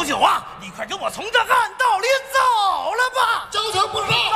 小九啊，你快跟我从这暗道里走了吧！ 交情不上。